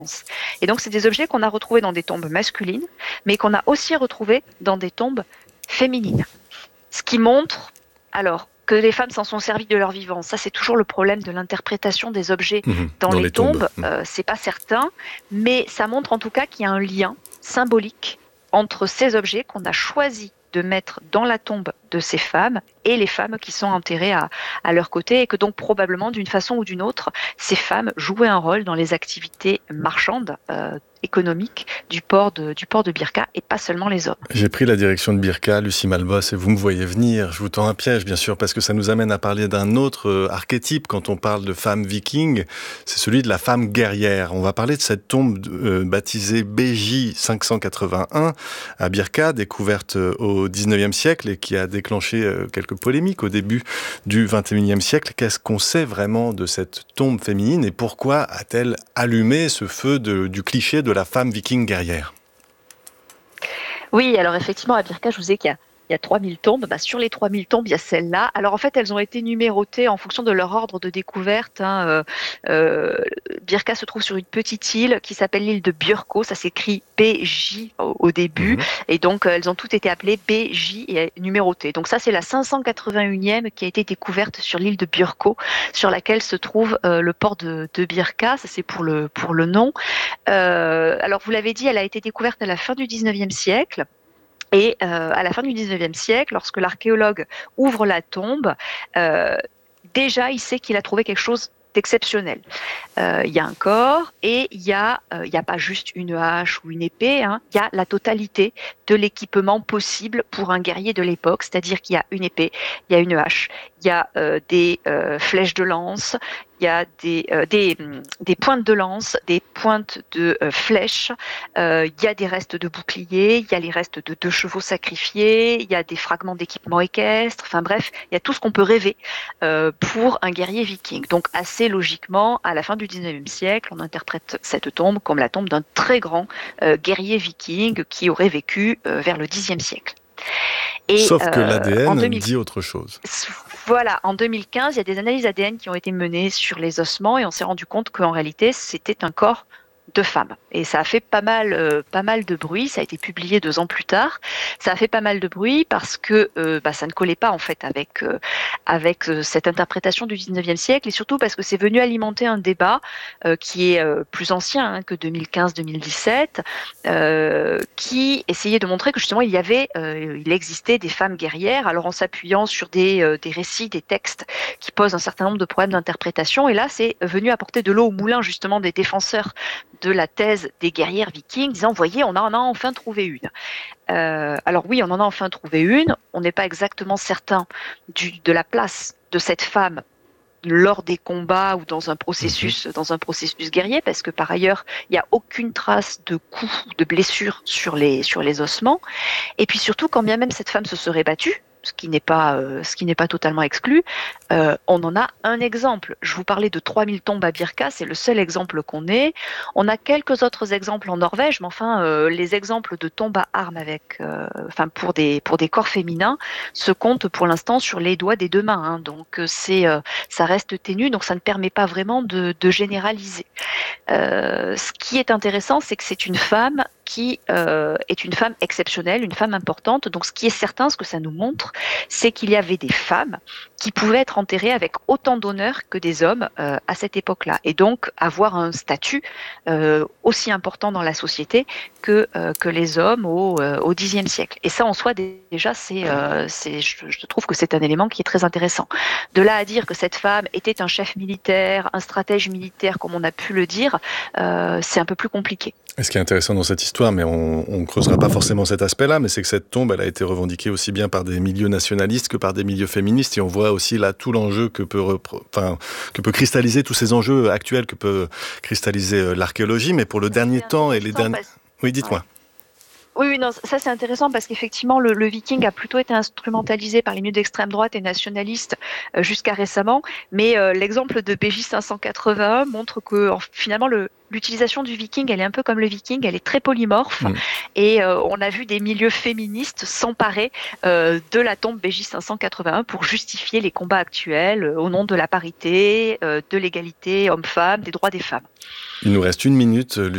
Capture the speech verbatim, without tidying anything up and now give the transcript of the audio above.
Et donc, c'est des objets qu'on a retrouvés dans des tombes masculines, mais qu'on a aussi retrouvés dans des tombes féminines. Ce qui montre, alors, que les femmes s'en sont servies de leur vivant. Ça, c'est toujours le problème de l'interprétation des objets Mmh, dans, dans les les tombes. tombes. Mmh. Euh, c'est pas certain, mais ça montre en tout cas qu'il y a un lien symbolique entre ces objets qu'on a choisi de mettre dans la tombe de ces femmes et les femmes qui sont enterrées à, à leur côté, et que donc probablement d'une façon ou d'une autre, ces femmes jouaient un rôle dans les activités marchandes, euh, économiques du port de, du port de Birka, et pas seulement les hommes. J'ai pris la direction de Birka, Lucie Malbos, et vous me voyez venir. Je vous tends un piège, bien sûr, parce que ça nous amène à parler d'un autre euh, archétype quand on parle de femme viking. C'est celui de la femme guerrière. On va parler de cette tombe euh, baptisée B J cinq cent quatre-vingt-un à Birka, découverte euh, au dix-neuvième siècle et qui a déclenché euh, quelques polémiques au début du vingt et unième siècle. Qu'est-ce qu'on sait vraiment de cette tombe féminine et pourquoi a-t-elle allumé ce feu de, du cliché de la femme viking guerrière ? Oui, alors effectivement, à Birka, je vous ai qu'il y a, il y a trois mille tombes. Bah, sur les trois mille tombes, il y a celle-là. Alors en fait, elles ont été numérotées en fonction de leur ordre de découverte. Hein. Euh, euh, Birka se trouve sur une petite île qui s'appelle l'île de Björkö. Ça s'écrit B J au, au début. Mmh. Et donc, euh, elles ont toutes été appelées B J et numérotées. Donc ça, c'est la cinq cent quatre-vingt-unième qui a été découverte sur l'île de Björkö, sur laquelle se trouve euh, le port de, de Birka. Ça, c'est pour le, pour le nom. Euh, alors, vous l'avez dit, elle a été découverte à la fin du dix-neuvième siècle. Et euh, à la fin du dix-neuvième siècle, lorsque l'archéologue ouvre la tombe, euh, déjà, il sait qu'il a trouvé quelque chose d'exceptionnel. Euh, il y a un corps et il y a, euh, il y a pas juste une hache ou une épée, hein, il y a la totalité de l'équipement possible pour un guerrier de l'époque, c'est-à-dire qu'il y a une épée, il y a une hache, il y a euh, des euh, flèches de lance, il y a des, euh, des, des pointes de lance, des pointes de euh, flèches, euh, il y a des restes de boucliers, il y a les restes de deux chevaux sacrifiés, il y a des fragments d'équipements équestres, enfin bref, il y a tout ce qu'on peut rêver euh, pour un guerrier viking. Donc assez logiquement, à la fin du dix-neuvième siècle, on interprète cette tombe comme la tombe d'un très grand euh, guerrier viking qui aurait vécu euh, vers le dixième siècle. Et, Sauf que euh, l'A D N deux mille... dit autre chose. Voilà, en deux mille quinze, il y a des analyses A D N qui ont été menées sur les ossements et on s'est rendu compte qu'en réalité, c'était un corps de femmes. Et ça a fait pas mal, euh, pas mal de bruit. Ça a été publié deux ans plus tard. Ça a fait pas mal de bruit parce que euh, bah, ça ne collait pas en fait avec euh, avec euh, cette interprétation du dix-neuvième siècle, et surtout parce que c'est venu alimenter un débat euh, qui est euh, plus ancien hein, que deux mille quinze deux mille dix-sept, euh, qui essayait de montrer que justement il y avait, euh, il existait des femmes guerrières. Alors en s'appuyant sur des euh, des récits, des textes qui posent un certain nombre de problèmes d'interprétation. Et là, c'est venu apporter de l'eau au moulin justement des défenseurs de la thèse des guerrières vikings, disant, voyez, on en a enfin trouvé une. Euh, alors oui, on en a enfin trouvé une, on n'est pas exactement certain du, de la place de cette femme lors des combats ou dans un processus, mmh. dans un processus guerrier, parce que par ailleurs, il n'y a aucune trace de coups, de blessures sur les, sur les ossements. Et puis surtout, quand bien même cette femme se serait battue, ce qui n'est pas, euh, ce qui n'est pas totalement exclu, euh, on en a un exemple. Je vous parlais de trois mille tombes à Birka, c'est le seul exemple qu'on ait. On a quelques autres exemples en Norvège, mais enfin, euh, les exemples de tombes à armes avec, euh, enfin, pour des, pour des corps féminins se comptent pour l'instant sur les doigts des deux mains. Hein. Donc, c'est, euh, ça reste ténu, donc ça ne permet pas vraiment de, de généraliser. Euh, ce qui est intéressant, c'est que c'est une femme qui euh, est une femme exceptionnelle, une femme importante. Donc, ce qui est certain, ce que ça nous montre, c'est qu'il y avait des femmes qui pouvaient être enterrées avec autant d'honneur que des hommes euh, à cette époque-là, et donc avoir un statut euh, aussi important dans la société que euh, que les hommes au euh, au dixième siècle. Et ça, en soi, déjà, c'est euh, c'est je, je trouve que c'est un élément qui est très intéressant. De là à dire que cette femme était un chef militaire, un stratège militaire, comme on a pu le dire, euh, c'est un peu plus compliqué. Et ce qui est intéressant dans cette histoire, mais on ne creusera pas forcément cet aspect-là, mais c'est que cette tombe, elle a été revendiquée aussi bien par des milieux nationalistes que par des milieux féministes, et on voit aussi là tout l'enjeu que peut, repre... enfin, que peut cristalliser, tous ces enjeux actuels que peut cristalliser l'archéologie, mais pour le dernier temps et les derniers... Parce... Oui, dites-moi. Ouais. Oui, oui, non, ça c'est intéressant parce qu'effectivement le, le viking a plutôt été instrumentalisé par les milieux d'extrême droite et nationalistes euh, jusqu'à récemment, mais euh, l'exemple de B J cinq cent quatre-vingt-un montre que en, finalement le, l'utilisation du viking, elle est un peu comme le viking, elle est très polymorphe, mmh. et euh, on a vu des milieux féministes s'emparer euh, de la tombe B J cinq cent quatre-vingt-un pour justifier les combats actuels euh, au nom de la parité, euh, de l'égalité homme-femme, des droits des femmes. Il nous reste une minute.